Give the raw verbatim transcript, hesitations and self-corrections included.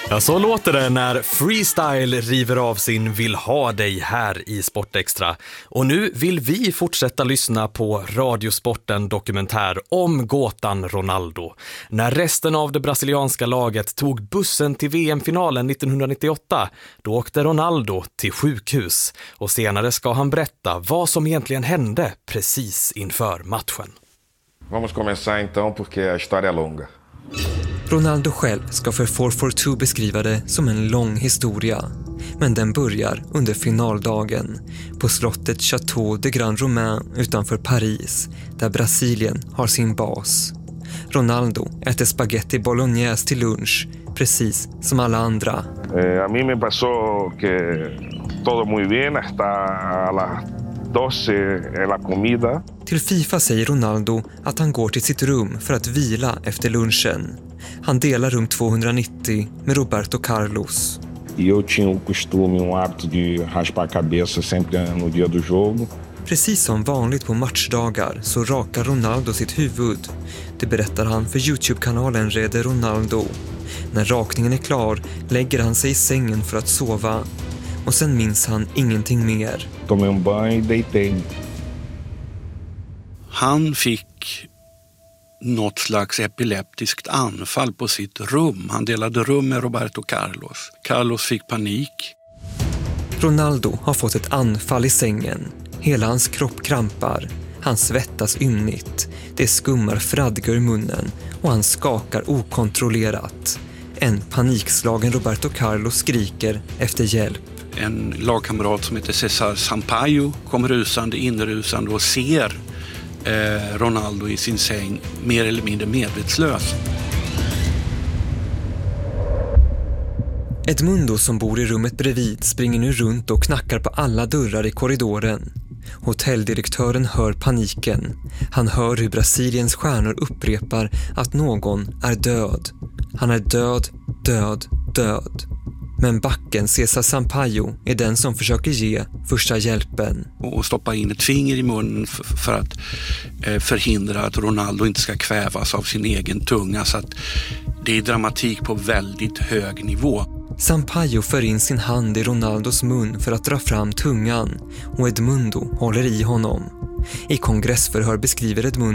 Ja, så låter det när Freestyle river av sin Vill ha dig här i Sportextra. Och nu vill vi fortsätta lyssna på Radiosporten dokumentär om gåtan Ronaldo. När resten av det brasilianska laget tog bussen till V M-finalen nittonhundranittioåtta, då åkte Ronaldo till sjukhus. Och senare ska han berätta vad som egentligen hände precis inför matchen. Vamos começar então porque a história är lång. Ronaldo själv ska för four forty-two beskriva det som en lång historia. Men den börjar under finaldagen på slottet Château de Grand Romain utanför Paris, där Brasilien har sin bas. Ronaldo äter spaghetti bolognese till lunch, precis som alla andra. Eh, a mí me pasó que todo muy bien hasta a las doce en la comida. Till FIFA säger Ronaldo att han går till sitt rum för att vila efter lunchen. Han delar rum tvåhundranittio med Roberto Carlos. Jag tinha o costume, um hábito de raspar a cabeça sempre no dia do jogo. Precis som vanligt på matchdagar så rakar Ronaldo sitt huvud. Det berättar han för YouTube-kanalen Rede Ronaldo. När rakningen är klar lägger han sig i sängen för att sova. Och sen minns han ingenting mer. Tomei um banho e deitei. Han fick något slags epileptiskt anfall på sitt rum. Han delade rum med Roberto Carlos. Carlos fick panik. Ronaldo har fått ett anfall i sängen. Hela hans kropp krampar. Han svettas ymnigt. Det skummar fradga ur munnen och han skakar okontrollerat. En panikslagen Roberto Carlos skriker efter hjälp. En lagkamrat som heter César Sampaio kommer rusande, inrusande och ser eh, Ronaldo i sin säng mer eller mindre medvetslös. Edmundo som bor i rummet bredvid springer nu runt och knackar på alla dörrar i korridoren. Hotelldirektören hör paniken. Han hör hur Brasiliens stjärnor upprepar att någon är död. Han är död, död, död. Men backen César Sampaio är den som försöker ge första hjälpen. Och stoppa in ett finger i munnen för att förhindra att Ronaldo inte ska kvävas av sin egen tunga. Så att det är dramatik på väldigt hög nivå. Sampaio för in sin hand i Ronaldos mun för att dra fram tungan och Edmundo håller i honom. I kongressförhör beskriver Edmundo